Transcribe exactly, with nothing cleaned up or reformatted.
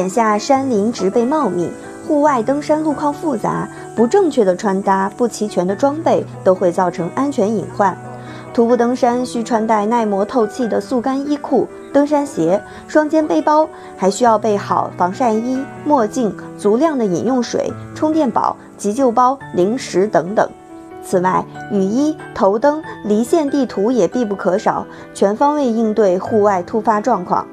眼下山林植被茂密，户外登山路况复杂，不正确的穿搭、不齐全的装备都会造成安全隐患。徒步登山需穿戴耐磨透气的速干衣裤、登山鞋、双肩背包，还需要备好防晒衣、墨镜、足量的饮用水、充电宝、急救包、零食等等。此外，雨衣、头灯、离线地图也必不可少，全方位应对户外突发状况。